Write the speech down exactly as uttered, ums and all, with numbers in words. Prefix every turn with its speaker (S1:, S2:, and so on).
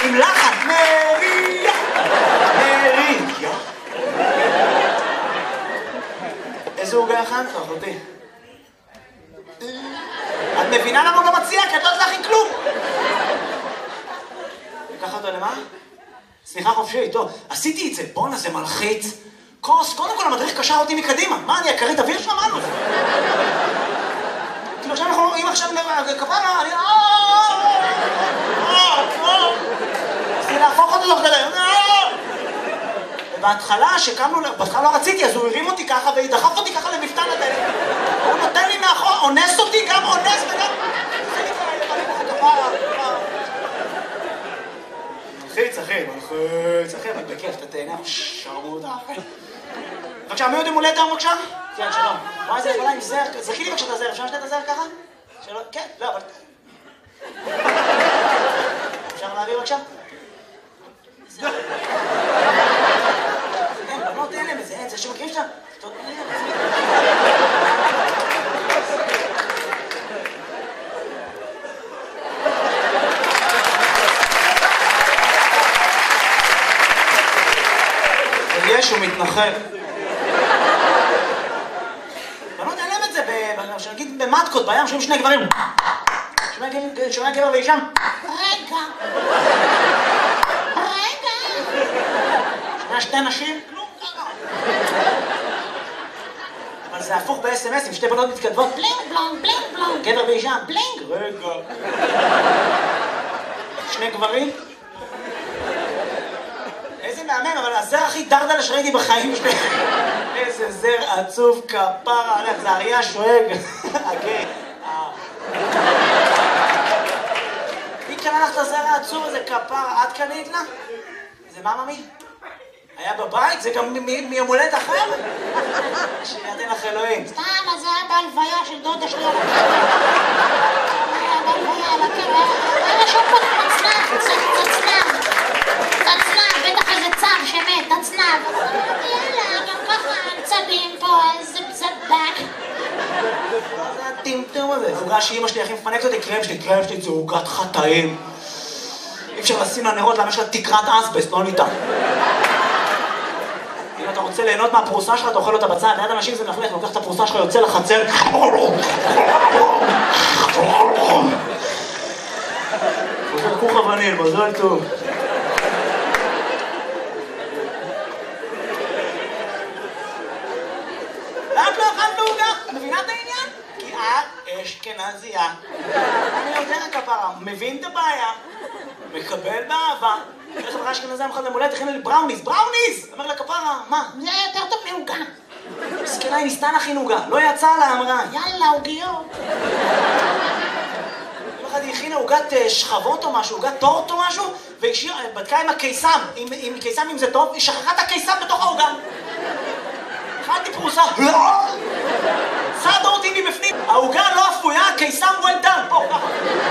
S1: עם לחן. מריה, מריה. איזה עוגה הכנת, אחותי? את מבינה למה הוא לא מציע? כי את לא יודעת להכין כלום. לקח אותו למה? סליחה חופשי, טוב. עשיתי את זה, בואנה זה מלחיץ. כוס, קודם כל המדריך קשר אותי מקדימה. מה, אני הכרית אוויר שלו? מה לו? כאילו עכשיו אנחנו רואים עכשיו כפרה, אני... רציתי להפוך אותו תוך כדי. ובהתחלה, שקמנו, בהתחלה לא רציתי, אז הוא הרים אותי ככה ודחף אותי ככה למפתן הדלת. הוא נותן לי מאחור, אונס אותי, גם אונס וגם... מלחיץ, אחי, מלחיץ, אחי, אבל בכיף, אתה תהנה, שרמוט, אחי. בבקשה, מי עוד עם הולדת היום, בבקשה? כן, שלום. מה איזה יכולה עם זר? זכי לי בבקשה את הזר, אפשר לשתת את הזר ככה? שלום, כן, לא, אבל... אפשר להעביר בבקשה? זר. אין, בנות אין להם איזה, אין, זה שמכירים שאתה... טוב, אין להם. יש, הוא מתנחל. בנות אין להם את זה, שנגיד במטקות, בים, שומעים שני גברים. שומע גבר ואישם. רגע. רגע. שומע שתי נשים. כלום ככה. אבל זה הפוך ב-אס אם אס, עם שתי בנות מתכתבות. בלינג בלונג, בלינג בלונג. גבר ואישם. בלינג. רגע. שני גברים. איזה מהמם, אבל הזר הכי דרדלה שראיתי בחיים שלי. איזה זר עצוב כפרה, זה אריה שואג. אוקיי. מי קנה לך את הזר העצוב הזה כפרה? את קנית לה? זה מה ממי? היה בבית? זה גם מיום הולדת אחר? שיתן לך אלוהים.
S2: סתם, אז זה היה בהלוויה של דודה שלי על הקבר. היה בהלוויה על הקבר. היה רשום פה תצנב, תצנב. תצנב, בטח איזה צב שמת, תצנב. יאללה, גם ככה צבים פה, איזה בזבק.
S1: מה זה הטמטום הזה? זה עוגה שאמא שלי הכי מפנקת אותי, קרם שלי, קרם שלי זה עוגת חטאים. אי אפשר לשים לנרות למה יש לה תקרת אסבסט, לא ניתן. אם אתה רוצה ליהנות מהפרוסה שלך, אתה אוכל אותה בצד, ליד אנשים זה מלכלך, לוקח את הפרוסה שלך, יוצא לחצר. עושה כוך וניל, מזל טוב. למה לא אכלת בעוגה? מבינה את העניין? כי את אשכנזייה. אני יודע כפרה, מבין את הבעיה, מקבל באהבה. איך חברה אשכנזייה מחד למולדת, הכינה לי בראוניז, בראוניז! אומר לה כפרה, מה?
S2: זה יותר טוב מעוגה.
S1: מסכנה, היא ניסתה להכין עוגה, לא יצאה לה, אמרה.
S2: יאללה, עוגיות.
S1: יום אחד היא הכינה עוגת שכבות או משהו, עוגת טורט או משהו, והיא בדקה עם הקיסם, עם קיסם אם זה טוב, היא שכחה את הקיסם בתוך העוגה. אכלתי פרוסה, לא! סעד אותי מבפנים, העוגה לא אפויה, הקיסם well done, פה, ככה.